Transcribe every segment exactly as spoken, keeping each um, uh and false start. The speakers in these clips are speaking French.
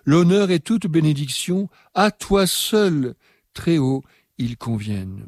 l'honneur et toute bénédiction, à toi seul, très haut, ils conviennent.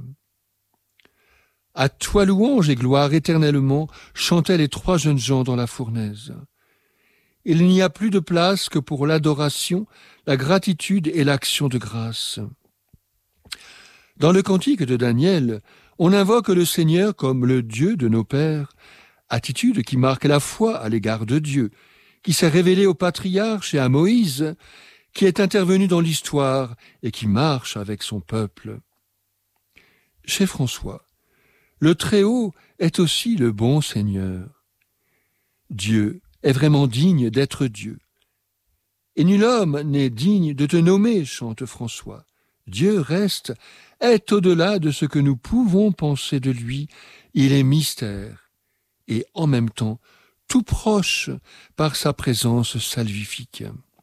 À toi louange et gloire éternellement, chantaient les trois jeunes gens dans la fournaise. Il n'y a plus de place que pour l'adoration, la gratitude et l'action de grâce. Dans le cantique de Daniel, on invoque le Seigneur comme le Dieu de nos pères, attitude qui marque la foi à l'égard de Dieu, qui s'est révélée aux patriarches et à Moïse, qui est intervenu dans l'histoire et qui marche avec son peuple. Chez François, le Très-Haut est aussi le bon Seigneur. Dieu est vraiment digne d'être Dieu. Et nul homme n'est digne de te nommer, chante François. Dieu reste, est au-delà de ce que nous pouvons penser de lui. Il est mystère et en même temps tout proche par sa présence salvifique.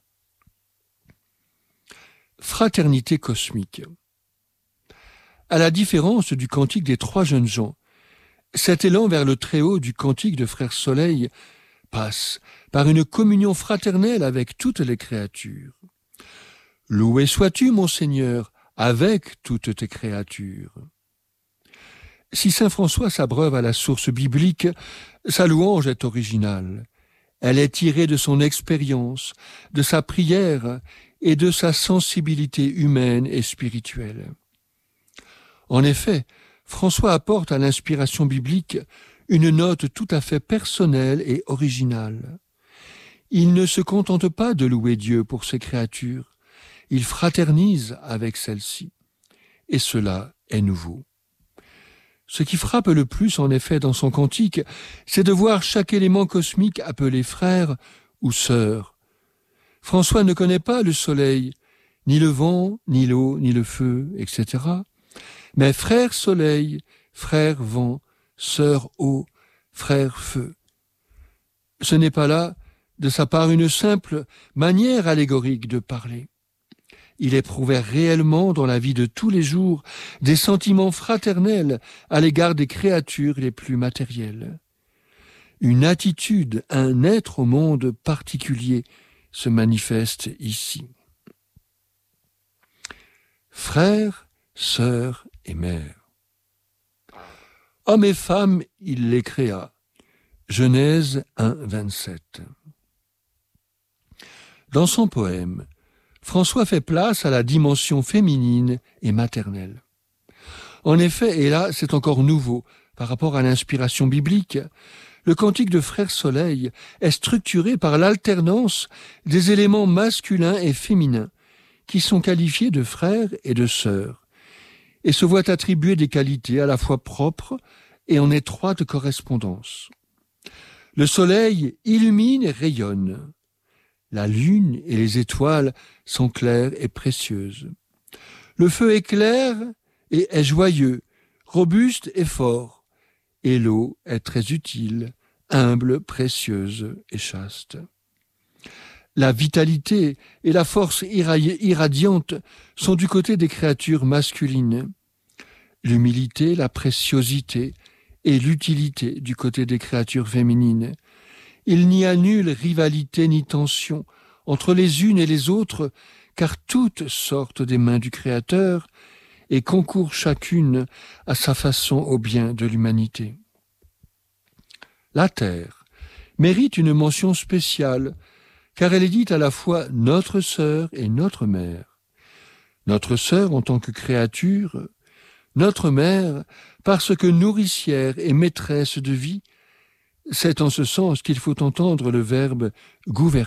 Fraternité cosmique. À la différence du cantique des trois jeunes gens, cet élan vers le Très-Haut du cantique de Frère Soleil passe par une communion fraternelle avec toutes les créatures. Loué sois-tu, mon Seigneur, avec toutes tes créatures. Si saint François s'abreuve à la source biblique, sa louange est originale. Elle est tirée de son expérience, de sa prière et de sa sensibilité humaine et spirituelle. En effet, François apporte à l'inspiration biblique une note tout à fait personnelle et originale. Il ne se contente pas de louer Dieu pour ses créatures, il fraternise avec celles-ci. Et cela est nouveau. Ce qui frappe le plus, en effet, dans son cantique, c'est de voir chaque élément cosmique appelé frère ou sœur. François ne connaît pas le soleil, ni le vent, ni l'eau, ni le feu, et cetera. Mais frère soleil, frère vent, sœur eau, frère feu. Ce n'est pas là, de sa part, une simple manière allégorique de parler. Il éprouvait réellement dans la vie de tous les jours des sentiments fraternels à l'égard des créatures les plus matérielles. Une attitude, un être au monde particulier se manifeste ici. Frères, sœurs et mères. Hommes et femmes, il les créa. Genèse un, vingt-sept. Dans son poème, François fait place à la dimension féminine et maternelle. En effet, et là c'est encore nouveau par rapport à l'inspiration biblique, le cantique de Frère Soleil est structuré par l'alternance des éléments masculins et féminins qui sont qualifiés de frères et de sœurs et se voient attribuer des qualités à la fois propres et en étroite correspondance. Le soleil illumine et rayonne. La lune et les étoiles sont claires et précieuses. Le feu est clair et est joyeux, robuste et fort. Et l'eau est très utile, humble, précieuse et chaste. La vitalité et la force irradiante sont du côté des créatures masculines. L'humilité, la préciosité et l'utilité du côté des créatures féminines. Il n'y a nulle rivalité ni tension entre les unes et les autres, car toutes sortent des mains du Créateur et concourent chacune à sa façon au bien de l'humanité. La terre mérite une mention spéciale, car elle est dite à la fois notre sœur et notre mère. Notre sœur en tant que créature, notre mère parce que nourricière et maîtresse de vie. C'est en ce sens qu'il faut entendre le verbe « gouverner ».